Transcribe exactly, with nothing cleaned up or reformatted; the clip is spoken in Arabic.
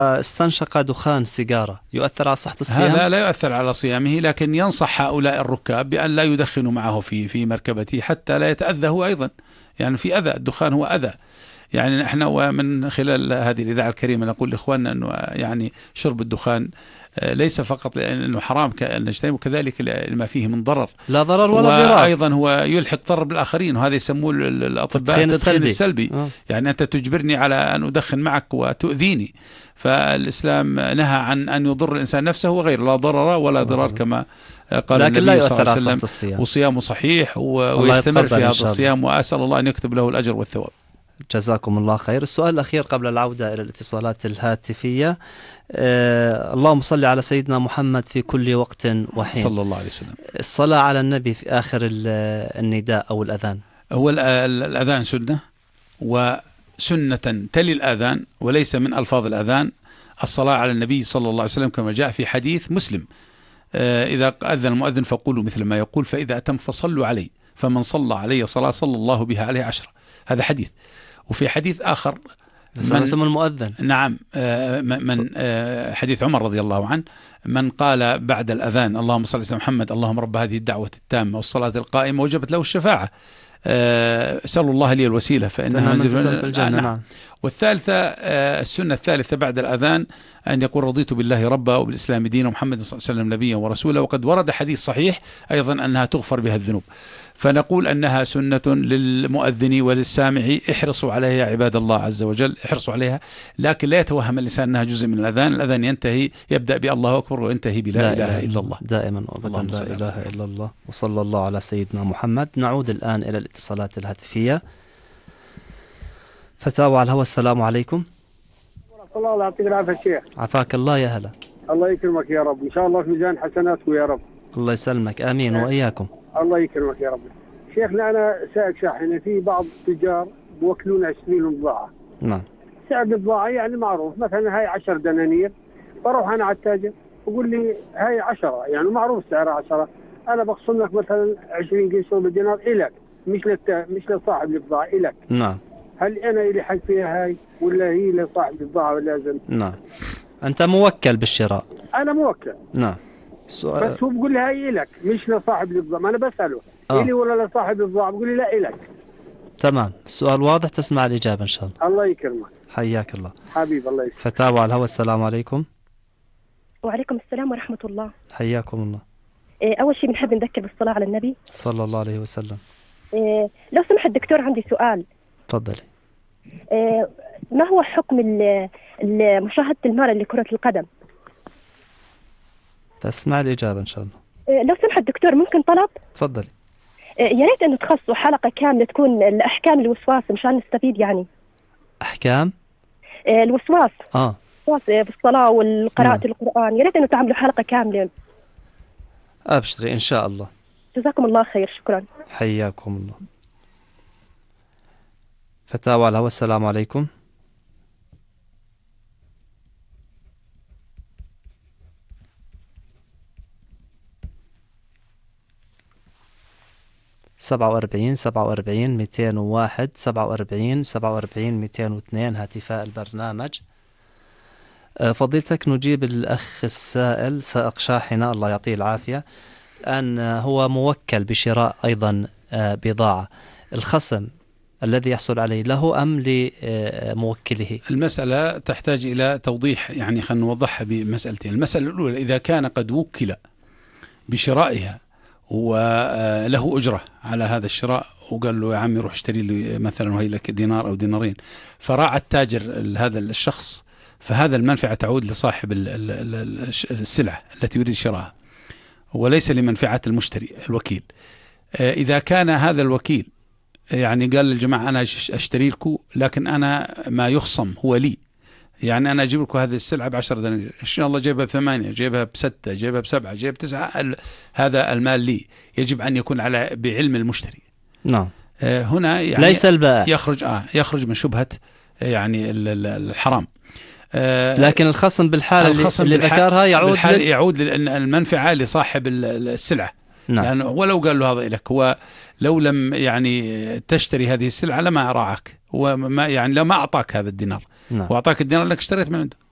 استنشق دخان سيجارة يؤثر على صحة الصيام؟ هذا لا يؤثر على صيامه، لكن ينصح هؤلاء الركاب بأن لا يدخنوا معه في في مركبته حتى لا يتأذى هو أيضا. يعني في أذى، الدخان هو أذى. يعني نحن ومن خلال هذه الإذاعة الكريمة نقول لإخواننا أنه يعني شرب الدخان ليس فقط لأنه حرام نجتنبه، كذلك لما فيه من ضرر، لا ضرر ولا ضرار، وأيضا هو يلحق ضرر بالآخرين، وهذا يسموه الأطباء التدخين السلبي. آه. يعني أنت تجبرني على أن أدخن معك وتؤذيني. فالإسلام نهى عن أن يضر الإنسان نفسه وغيره، لا ضرر ولا ضرار كما قال لكن النبي لا صلى الله عليه وسلم. الصيام. وصيامه صحيح ويستمر في هذا الصيام، وأسأل الله أن يكتب له الأجر والثواب. جزاكم الله خير. السؤال الأخير قبل العودة إلى الاتصالات الهاتفية. آه اللهم صل على سيدنا محمد في كل وقت وحين صلى الله عليه وسلم. الصلاة على النبي في آخر النداء أو الأذان. هو الأذان سنة، وسنة تلي الأذان وليس من ألفاظ الأذان الصلاة على النبي صلى الله عليه وسلم، كما جاء في حديث مسلم: آه إذا أذن المؤذن فقولوا مثل ما يقول، فإذا أتم فصلوا عليه، فمن صلى عليه صلاة صلى الله بها عليه عشرة. هذا حديث. وفي حديث آخر من المؤذن، نعم، من حديث عمر رضي الله عنه: من قال بعد الأذان اللهم صل على محمد اللهم رب هذه الدعوة التامة والصلاة القائمة وجبت له الشفاعة، سألوا الله لي الوسيلة فإنها منزل في الجنة. نعم. والثالثة السنة الثالثة بعد الأذان أن يقول رضيت بالله ربا وبالإسلام دينا ومحمد صلى الله عليه وسلم نبيا ورسولا. وقد ورد حديث صحيح أيضا أنها تغفر بها الذنوب. فنقول أنها سنة للمؤذن وللسامع، احرصوا عليها يا عباد الله عز وجل، احرصوا عليها، لكن لا يتوهم الإنسان أنها جزء من الأذان. الأذان ينتهي يبدأ بالله أكبر وينتهي بلا إله إلا الله دائما وأبدا. لا إله إلا الله وصلى الله على سيدنا محمد. نعود الآن إلى الاتصالات الهاتفية. فتاوى على الهواء. السلام عليكم. الله يعطيك العافية شيخ. عفاك الله. يا هلا. الله يكرمك يا رب، إن شاء الله في ميزان حسناتك يا رب. الله يسلمك. آمين وإياكم. الله يكرمك يا رب. شيخنا أنا سائق شاحنة، في بعض التجار بوكلون أشتري لهم بضاعة. نعم. سعر البضاعة يعني معروف، مثلا هاي عشر دنانير، بروح أنا على التاجر بقول لي هاي عشرة، يعني معروف سعرها عشرة، أنا بخصم لك مثلا عشرين قرش بالدينار إلك، مش لك مش لصاحب البضاعة إلك. نعم. هل أنا إلي حق فيها هاي ولا هي لصاحب البضاعة لازم؟ نعم. أنت موكل بالشراء. أنا موكل. نعم. سؤال. بس هو بيقول لي هاي إلك مش لصاحب البضاعة، ما أنا بسأله آه. إلي ولا لصاحب البضاعة، بيقول لي لا إلك. تمام، السؤال واضح، تسمع الإجابة إن شاء الله. الله يكرمك. حياك الله حبيب. الله يسلمك. فتاوى على الهواء. السلام عليكم. وعليكم السلام ورحمة الله. حياكم الله. أول شيء بنحب نذكر بالصلاة على النبي صلى الله عليه وسلم. لو سمح الدكتور عندي سؤال. تفضلي. ما هو حكم مشاهدة المرأة لكرة القدم؟ تسمع الإجابة إن شاء الله. لو سمح الدكتور ممكن طلب؟ تفضلي. يا ريت أنه تخصصوا حلقة كاملة تكون الأحكام الوسواس مشان نستفيد. يعني أحكام الوسواس آه في الصلاة والقراءة القرآن، يا ريت أنه تعملوا حلقة كاملة. أبشري إن شاء الله. جزاكم الله خير. شكرا. حياكم الله. فتاوى على الهواء. السلام عليكم. سبعة وأربعين سبعة وأربعين مئتين وواحد سبعة وأربعين سبعة وأربعين مئتين واثنين هاتفاء البرنامج. فضيلتك نجيب الأخ السائل سائق شاحنة الله يعطيه العافية، الآن هو موكل بشراء أيضا بضاعة، الخصم الذي يحصل عليه له أم لموكله؟ المسألة تحتاج إلى توضيح، يعني خلينا نوضحها بمسألتين. المسألة الأولى: إذا كان قد وكل بشرائها وله أجرة على هذا الشراء وقال له يا عمي روح اشتري لي مثلا وهي لك دينار أو دينارين، فراعى التاجر هذا الشخص، فهذا المنفعة تعود لصاحب السلعة التي يريد شراءها وليس لمنفعة المشتري الوكيل. إذا كان هذا الوكيل يعني قال للجماعة أنا أشتري لكم لكن أنا ما يخصم هو لي، يعني أنا أجيب لكم هذه السلعة بعشر دنانير، إن شاء الله جيبها بثمانية، جيبها بستة، جيبها بسبعة، جيب بتسعة، هذا المال لي، يجب أن يكون على بعلم المشتري. نعم. آه هنا يعني ليس البائع يخرج آه يخرج من شبهة يعني الحرام. آه لكن الخصم بالحالة الخصم اللي ذكرها يعود لل... يعود لأن المنفعة لصاحب السلعة. نعم. يعني ولو قال له هذا لك، هو لو لم يعني تشتري هذه السلعة لما أراعك، وما يعني لما أعطاك هذا الدينار. نعم. وأعطاك الدينار لك اشتريت من عنده.